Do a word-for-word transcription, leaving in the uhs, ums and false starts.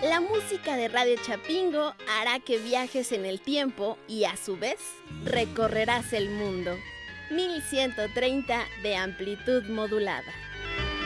La música de Radio Chapingo hará que viajes en el tiempo y a su vez recorrerás el mundo. mil ciento treinta de amplitud modulada.